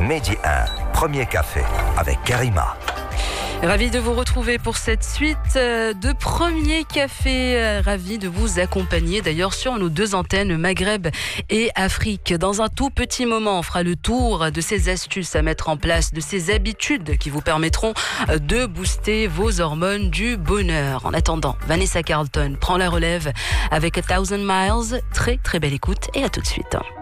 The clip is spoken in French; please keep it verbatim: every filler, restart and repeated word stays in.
Medi un, premier café avec Karima. Ravi de vous retrouver pour cette suite de Premier Café. Ravi de vous accompagner d'ailleurs sur nos deux antennes Maghreb et Afrique. Dans un tout petit moment, on fera le tour de ces astuces à mettre en place, de ces habitudes qui vous permettront de booster vos hormones du bonheur. En attendant, Vanessa Carlton prend la relève avec A Thousand Miles. Très très belle écoute et à tout de suite.